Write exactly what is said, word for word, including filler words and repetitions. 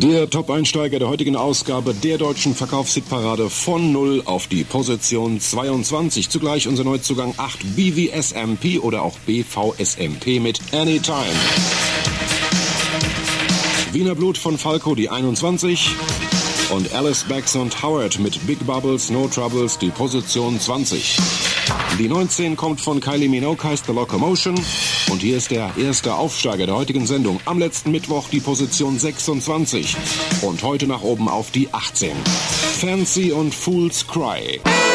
Der Top-Einsteiger der heutigen Ausgabe der deutschen Verkaufshitparade von null auf die Position zweiundzwanzig. Zugleich unser Neuzugang acht B V S M P oder auch B V S M P mit Anytime. Wiener Blut von Falco die einundzwanzig und Alice, Bax und Howard mit Big Bubbles, No Troubles die Position zwanzig. Die neunzehn kommt von Kylie Minogue, heißt The Locomotion. Und hier ist der erste Aufsteiger der heutigen Sendung. Am letzten Mittwoch die Position sechsundzwanzig. Und heute nach oben auf die achtzehn. Fancy und Fool's Cry.